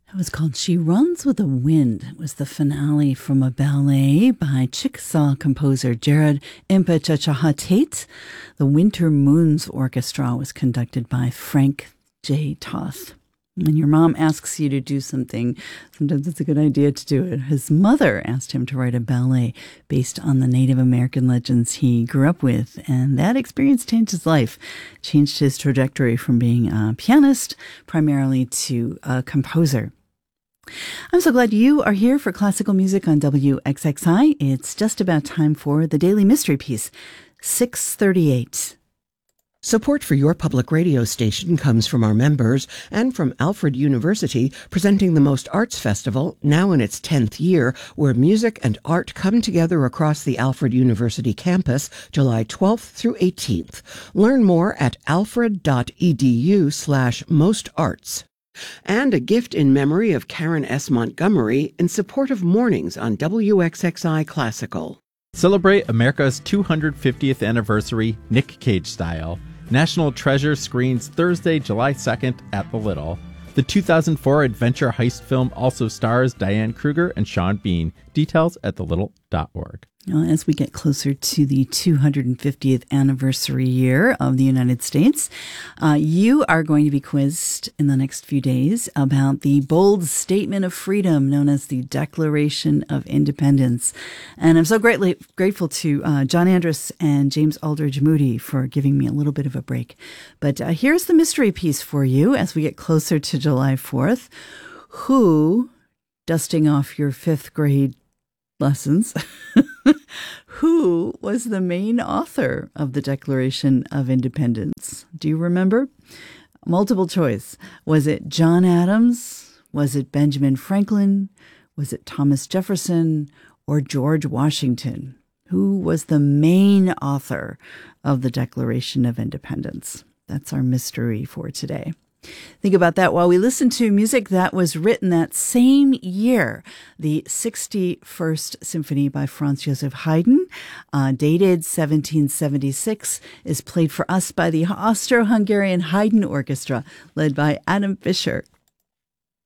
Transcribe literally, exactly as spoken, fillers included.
It was called She Runs with the Wind. It was the finale from a ballet by Chickasaw composer Jared Impechachahatate. The Winter Moons Orchestra was conducted by Frank J. Toth. When your mom asks you to do something, sometimes it's a good idea to do it. His mother asked him to write a ballet based on the Native American legends he grew up with, and that experience changed his life, changed his trajectory from being a pianist primarily to a composer. I'm so glad you are here for classical music on W X X I. It's just about time for the Daily Mystery Piece, six thirty-eight. Support for your public radio station comes from our members and from Alfred University, presenting the Most Arts Festival, now in its tenth year, where music and art come together across the Alfred University campus, July twelfth through eighteenth. Learn more at alfred.edu slash mostarts. And a gift in memory of Karen S. Montgomery in support of Mornings on W X X I Classical. Celebrate America's two hundred fiftieth anniversary Nick Cage style. National Treasure screens Thursday, July second at the Little. The two thousand four adventure heist film also stars Diane Kruger and Sean Bean. Details at the little dot org. Well, as we get closer to the two hundred fiftieth anniversary year of the United States, uh, you are going to be quizzed in the next few days about the bold statement of freedom known as the Declaration of Independence. And I'm so greatly grateful to uh, John Andrus and James Aldridge Moody for giving me a little bit of a break. But uh, here's the mystery piece for you as we get closer to July fourth. Who, dusting off your fifth grade lessons, who was the main author of the Declaration of Independence? Do you remember? Multiple choice. Was it John Adams? Was it Benjamin Franklin? Was it Thomas Jefferson? Or George Washington? Who was the main author of the Declaration of Independence? That's our mystery for today. Think about that while we listen to music that was written that same year. The sixty-first Symphony by Franz Joseph Haydn, uh, dated seventeen seventy-six, is played for us by the Austro-Hungarian Haydn Orchestra, led by Adam Fischer.